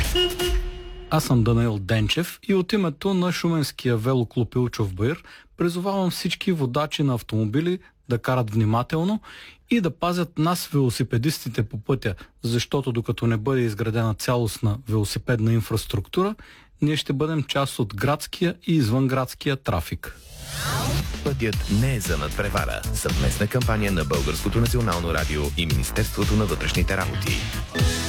Аз съм Данаил Денчев и от името на Шуменския велоклуб Илчов Баир призовавам всички водачи на автомобили да карат внимателно и да пазят нас, велосипедистите, по пътя, защото докато не бъде изградена цялостна велосипедна инфраструктура, ние ще бъдем част от градския и извънградския трафик. Пътят не е за надпревара. Съвместна кампания на Българското национално радио и Министерството на вътрешните работи.